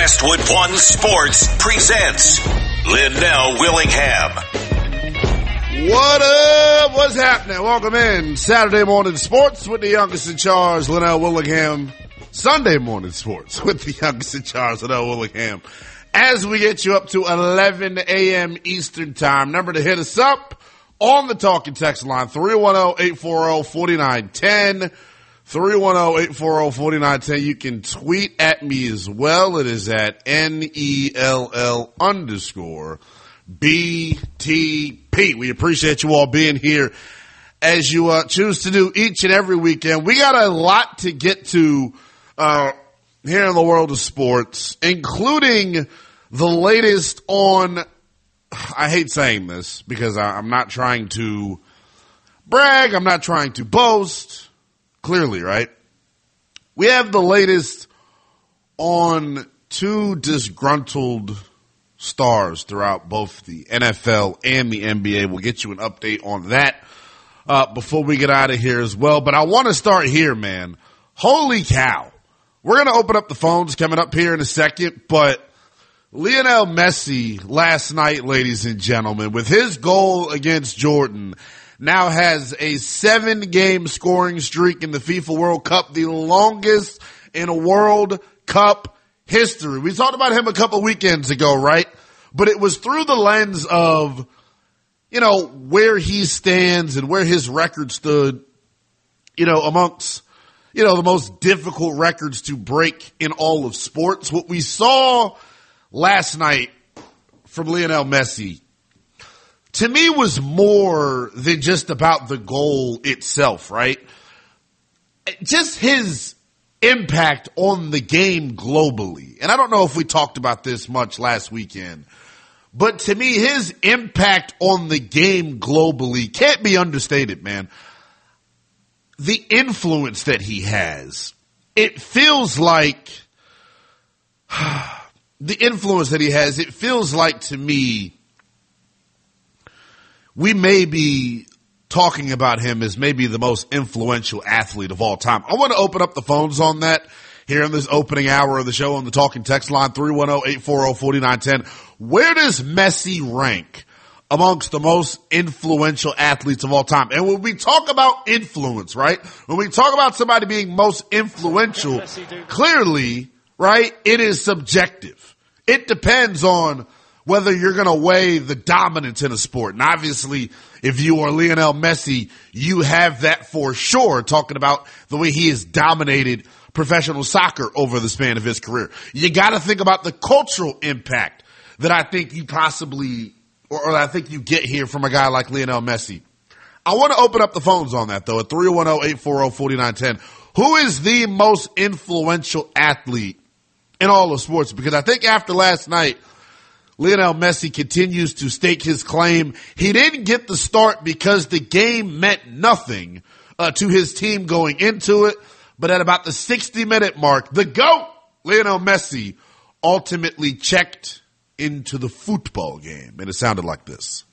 Westwood One Sports presents Linnell Willingham. What up? What's happening? Welcome in. Saturday morning sports with the youngest in charge, Linnell Willingham. Sunday morning sports with the youngest in charge, Linnell Willingham. As we get you up to 11 a.m. Eastern time, number to hit us up on the talking text line, 310-840-4910. 310-840-4910. You can tweet at me as well. It is at NELL_BTP. We appreciate you all being here as you choose to do each and every weekend. We got a lot to get to here in the world of sports, including the latest on, I hate saying this because I'm not trying to brag. I'm not trying to boast. Clearly, right? We have the latest on two disgruntled stars throughout both the NFL and the NBA. We'll get you an update on that before we get out of here as well. But I want to start here, man. Holy cow. We're going to open up the phones coming up here in a second, but Lionel Messi last night, ladies and gentlemen, with his goal against Jordan, now has a 7-game scoring streak in the FIFA World Cup, the longest in World Cup history. We talked about him a couple weekends ago, right? But it was through the lens of, where he stands and where his record stood, amongst, the most difficult records to break in all of sports. What we saw last night from Lionel Messi, to me, was more than just about the goal itself, right? Just his impact on the game globally. And I don't know if we talked about this much last weekend, but to me, his impact on the game globally can't be understated, man. The influence that he has, it feels like, it feels like to me, we may be talking about him as maybe the most influential athlete of all time. I want to open up the phones on that here in this opening hour of the show on the talking text line, 310-840-4910. Where does Messi rank amongst the most influential athletes of all time? And when we talk about influence, right, when we talk about somebody being most influential, clearly, right, it is subjective. It depends on whether you're going to weigh the dominance in a sport. And obviously, if you are Lionel Messi, you have that for sure, talking about the way he has dominated professional soccer over the span of his career. You got to think about the cultural impact that I think you possibly, or I think you get here from a guy like Lionel Messi. I want to open up the phones on that, though, at 310-840-4910. Who is the most influential athlete in all of sports? Because I think after last night, Lionel Messi continues to stake his claim. He didn't get the start because the game meant nothing to his team going into it. But at about the 60-minute mark, the GOAT, Lionel Messi, ultimately checked into the football game. And it sounded like this.